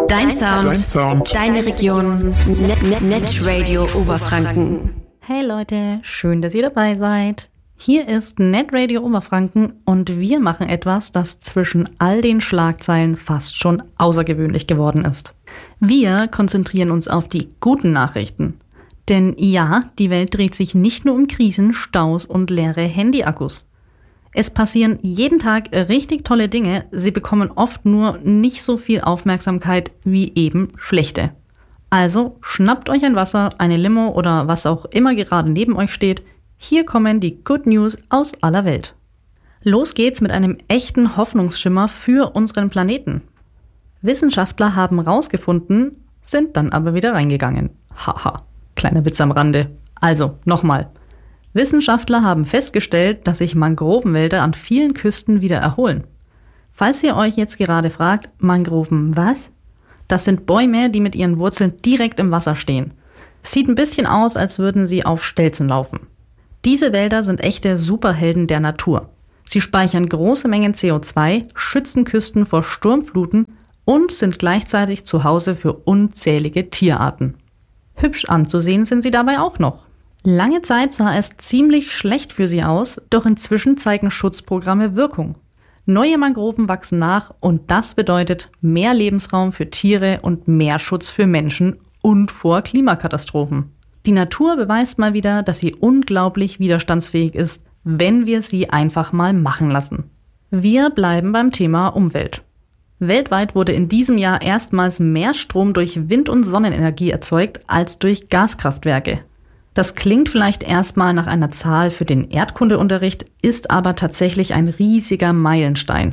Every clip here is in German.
Dein Sound. Deine Region. Netradio Oberfranken. Hey Leute, schön, dass ihr dabei seid. Hier ist Netradio Oberfranken und wir machen etwas, das zwischen all den Schlagzeilen fast schon außergewöhnlich geworden ist. Wir konzentrieren uns auf die guten Nachrichten. Denn ja, die Welt dreht sich nicht nur um Krisen, Staus und leere Handyakkus. Es passieren jeden Tag richtig tolle Dinge, sie bekommen oft nur nicht so viel Aufmerksamkeit wie eben schlechte. Also schnappt euch ein Wasser, eine Limo oder was auch immer gerade neben euch steht. Hier kommen die Good News aus aller Welt. Los geht's mit einem echten Hoffnungsschimmer für unseren Planeten. Wissenschaftler haben rausgefunden, sind dann aber wieder reingegangen. Haha, kleiner Witz am Rande. Also, nochmal. Wissenschaftler haben festgestellt, dass sich Mangrovenwälder an vielen Küsten wieder erholen. Falls ihr euch jetzt gerade fragt, Mangroven was? Das sind Bäume, die mit ihren Wurzeln direkt im Wasser stehen. Sieht ein bisschen aus, als würden sie auf Stelzen laufen. Diese Wälder sind echte Superhelden der Natur. Sie speichern große Mengen CO2, schützen Küsten vor Sturmfluten und sind gleichzeitig Zuhause für unzählige Tierarten. Hübsch anzusehen sind sie dabei auch noch. Lange Zeit sah es ziemlich schlecht für sie aus, doch inzwischen zeigen Schutzprogramme Wirkung. Neue Mangroven wachsen nach und das bedeutet mehr Lebensraum für Tiere und mehr Schutz für Menschen und vor Klimakatastrophen. Die Natur beweist mal wieder, dass sie unglaublich widerstandsfähig ist, wenn wir sie einfach mal machen lassen. Wir bleiben beim Thema Umwelt. Weltweit wurde in diesem Jahr erstmals mehr Strom durch Wind- und Sonnenenergie erzeugt als durch Gaskraftwerke. Das klingt vielleicht erstmal nach einer Zahl für den Erdkundeunterricht, ist aber tatsächlich ein riesiger Meilenstein.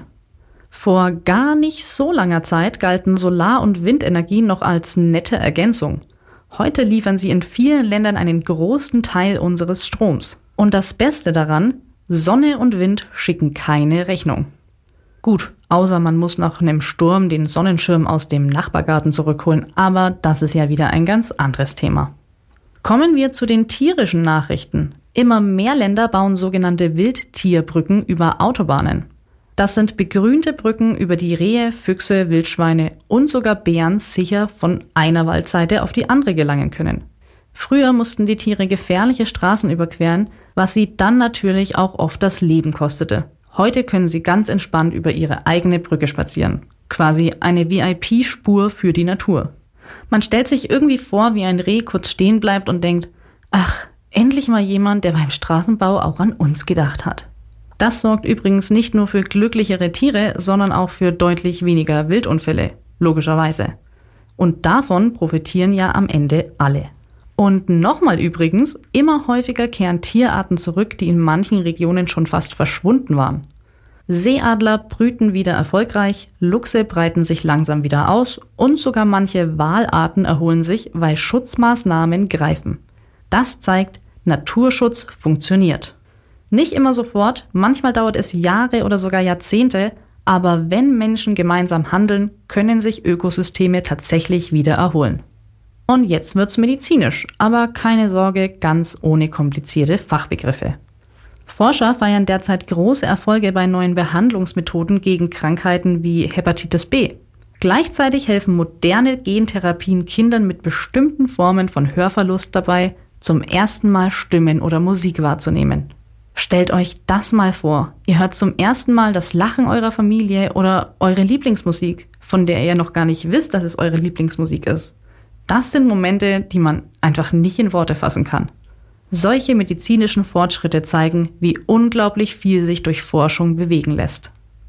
Vor gar nicht so langer Zeit galten Solar- und Windenergie noch als nette Ergänzung. Heute liefern sie in vielen Ländern einen großen Teil unseres Stroms. Und das Beste daran, Sonne und Wind schicken keine Rechnung. Gut, außer man muss nach einem Sturm den Sonnenschirm aus dem Nachbargarten zurückholen, aber das ist ja wieder ein ganz anderes Thema. Kommen wir zu den tierischen Nachrichten. Immer mehr Länder bauen sogenannte Wildtierbrücken über Autobahnen. Das sind begrünte Brücken, über die Rehe, Füchse, Wildschweine und sogar Bären sicher von einer Waldseite auf die andere gelangen können. Früher mussten die Tiere gefährliche Straßen überqueren, was sie dann natürlich auch oft das Leben kostete. Heute können sie ganz entspannt über ihre eigene Brücke spazieren. Quasi eine VIP-Spur für die Natur. Man stellt sich irgendwie vor, wie ein Reh kurz stehen bleibt und denkt, ach, endlich mal jemand, der beim Straßenbau auch an uns gedacht hat. Das sorgt übrigens nicht nur für glücklichere Tiere, sondern auch für deutlich weniger Wildunfälle, logischerweise. Und davon profitieren ja am Ende alle. Und nochmal übrigens, immer häufiger kehren Tierarten zurück, die in manchen Regionen schon fast verschwunden waren. Seeadler brüten wieder erfolgreich, Luchse breiten sich langsam wieder aus und sogar manche Walarten erholen sich, weil Schutzmaßnahmen greifen. Das zeigt, Naturschutz funktioniert. Nicht immer sofort, manchmal dauert es Jahre oder sogar Jahrzehnte, aber wenn Menschen gemeinsam handeln, können sich Ökosysteme tatsächlich wieder erholen. Und jetzt wird's medizinisch, aber keine Sorge, ganz ohne komplizierte Fachbegriffe. Forscher feiern derzeit große Erfolge bei neuen Behandlungsmethoden gegen Krankheiten wie Hepatitis B. Gleichzeitig helfen moderne Gentherapien Kindern mit bestimmten Formen von Hörverlust dabei, zum ersten Mal Stimmen oder Musik wahrzunehmen. Stellt euch das mal vor, ihr hört zum ersten Mal das Lachen eurer Familie oder eure Lieblingsmusik, von der ihr noch gar nicht wisst, dass es eure Lieblingsmusik ist. Das sind Momente, die man einfach nicht in Worte fassen kann. Solche medizinischen Fortschritte zeigen, wie unglaublich viel sich durch Forschung bewegen lässt.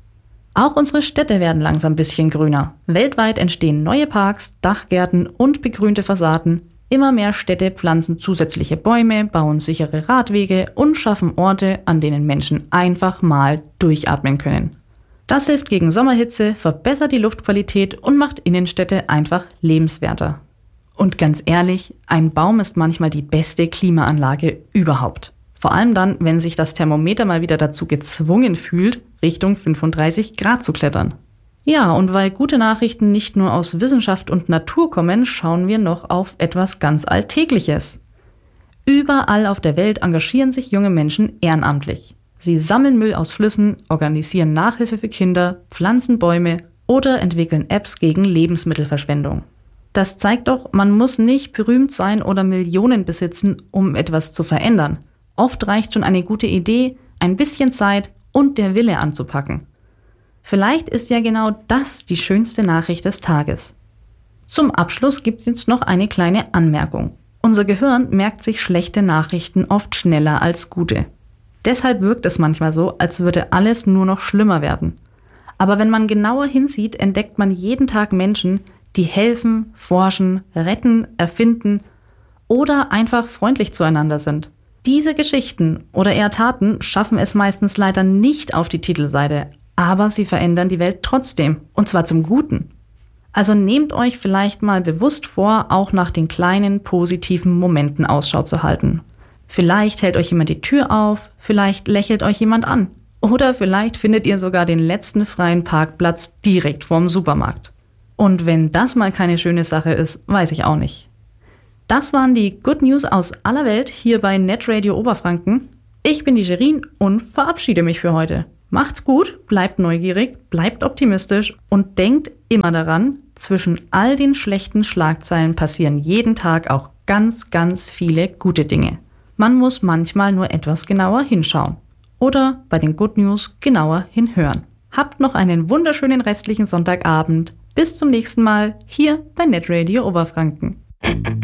Auch unsere Städte werden langsam ein bisschen grüner. Weltweit entstehen neue Parks, Dachgärten und begrünte Fassaden. Immer mehr Städte pflanzen zusätzliche Bäume, bauen sichere Radwege und schaffen Orte, an denen Menschen einfach mal durchatmen können. Das hilft gegen Sommerhitze, verbessert die Luftqualität und macht Innenstädte einfach lebenswerter. Und ganz ehrlich, ein Baum ist manchmal die beste Klimaanlage überhaupt. Vor allem dann, wenn sich das Thermometer mal wieder dazu gezwungen fühlt, Richtung 35 Grad zu klettern. Ja, und weil gute Nachrichten nicht nur aus Wissenschaft und Natur kommen, schauen wir noch auf etwas ganz Alltägliches. Überall auf der Welt engagieren sich junge Menschen ehrenamtlich. Sie sammeln Müll aus Flüssen, organisieren Nachhilfe für Kinder, pflanzen Bäume oder entwickeln Apps gegen Lebensmittelverschwendung. Das zeigt doch, man muss nicht berühmt sein oder Millionen besitzen, um etwas zu verändern. Oft reicht schon eine gute Idee, ein bisschen Zeit und der Wille anzupacken. Vielleicht ist ja genau das die schönste Nachricht des Tages. Zum Abschluss gibt es jetzt noch eine kleine Anmerkung. Unser Gehirn merkt sich schlechte Nachrichten oft schneller als gute. Deshalb wirkt es manchmal so, als würde alles nur noch schlimmer werden. Aber wenn man genauer hinsieht, entdeckt man jeden Tag Menschen, die helfen, forschen, retten, erfinden oder einfach freundlich zueinander sind. Diese Geschichten oder eher Taten schaffen es meistens leider nicht auf die Titelseite, aber sie verändern die Welt trotzdem, und zwar zum Guten. Also nehmt euch vielleicht mal bewusst vor, auch nach den kleinen positiven Momenten Ausschau zu halten. Vielleicht hält euch jemand die Tür auf, vielleicht lächelt euch jemand an oder vielleicht findet ihr sogar den letzten freien Parkplatz direkt vorm Supermarkt. Und wenn das mal keine schöne Sache ist, weiß ich auch nicht. Das waren die Good News aus aller Welt hier bei NetRadio Oberfranken. Ich bin die Sherin und verabschiede mich für heute. Macht's gut, bleibt neugierig, bleibt optimistisch und denkt immer daran, zwischen all den schlechten Schlagzeilen passieren jeden Tag auch ganz, ganz viele gute Dinge. Man muss manchmal nur etwas genauer hinschauen oder bei den Good News genauer hinhören. Habt noch einen wunderschönen restlichen Sonntagabend. Bis zum nächsten Mal hier bei NetRadio Oberfranken.